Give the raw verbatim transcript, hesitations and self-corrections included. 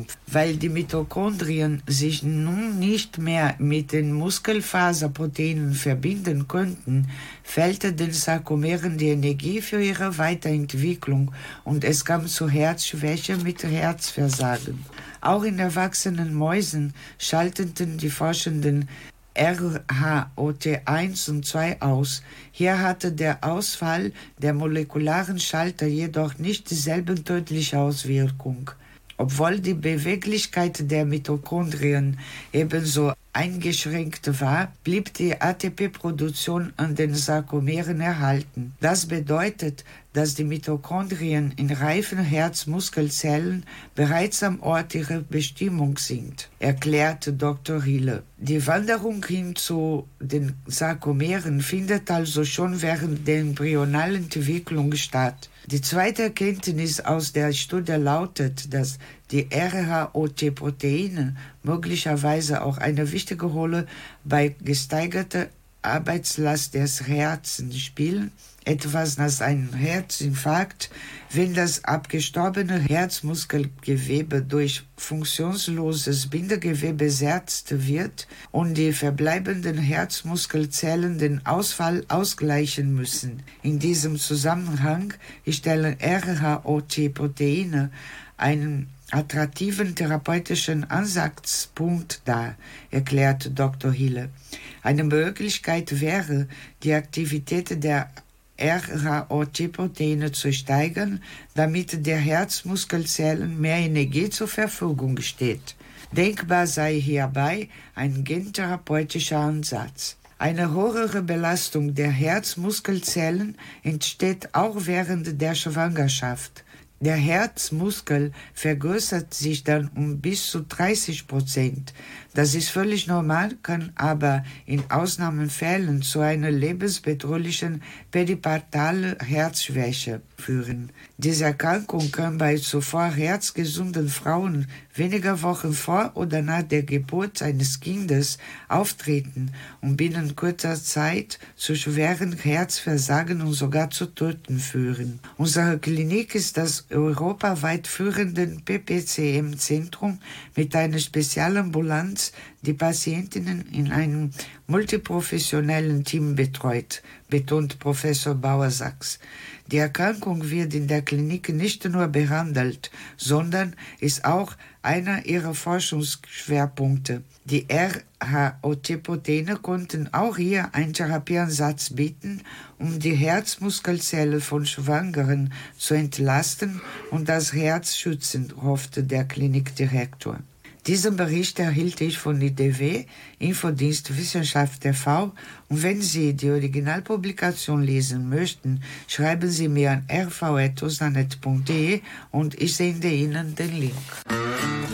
Weil die Mitochondrien sich nun nicht mehr mit den Muskelfaserproteinen verbinden konnten, fehlte den Sarkomeren die Energie für ihre Weiterentwicklung und es kam zu Herzschwäche mit Herzversagen. Auch in erwachsenen Mäusen schalteten die Forschenden R H O T eins und zwei aus. Hier hatte der Ausfall der molekularen Schalter jedoch nicht dieselbe tödliche Auswirkung. Obwohl die Beweglichkeit der Mitochondrien ebenso eingeschränkt war, blieb die A T P-Produktion an den Sarkomeren erhalten. Das bedeutet, dass die Mitochondrien in reifen Herzmuskelzellen bereits am Ort ihrer Bestimmung sind, erklärte Doktor Hille. Die Wanderung hin zu den Sarkomeren findet also schon während der embryonalen Entwicklung statt. Die zweite Erkenntnis aus der Studie lautet, dass die R H O T-Proteine möglicherweise auch eine wichtige Rolle bei gesteigerter Arbeitslast des Herzens spielen, etwas als ein Herzinfarkt, wenn das abgestorbene Herzmuskelgewebe durch funktionsloses Bindegewebe ersetzt wird und die verbleibenden Herzmuskelzellen den Ausfall ausgleichen müssen. In diesem Zusammenhang stellen R H O T-Proteine einen attraktiven therapeutischen Ansatzpunkt dar, erklärte Doktor Hille. Eine Möglichkeit wäre, die Aktivität der R H O T-Proteine zu steigern, damit der Herzmuskelzellen mehr Energie zur Verfügung steht. Denkbar sei hierbei ein gentherapeutischer Ansatz. Eine höhere Belastung der Herzmuskelzellen entsteht auch während der Schwangerschaft. Der Herzmuskel vergrößert sich dann um bis zu dreißig Prozent. Das ist völlig normal, kann aber in Ausnahmefällen zu einer lebensbedrohlichen peripartalen Herzschwäche führen. Diese Erkrankung kann bei zuvor herzgesunden Frauen wenige Wochen vor oder nach der Geburt eines Kindes auftreten und binnen kurzer Zeit zu schweren Herzversagen und sogar zu Toten führen. Unsere Klinik ist das europaweit führende P P C M-Zentrum mit einer Spezialambulanz, die Patientinnen in einem multiprofessionellen Team betreut, betont Professor Bauer-Sachs. Die Erkrankung wird in der Klinik nicht nur behandelt, sondern ist auch einer ihrer Forschungsschwerpunkte. Die R H O T-Proteine konnten auch hier einen Therapieansatz bieten, um die Herzmuskelzelle von Schwangeren zu entlasten und das Herz schützen, hoffte der Klinikdirektor. Diesen Bericht erhielt ich von I D W, Infodienst Wissenschaft T V, und wenn Sie die Originalpublikation lesen möchten, schreiben Sie mir an r v at osnanet punkt d e und ich sende Ihnen den Link.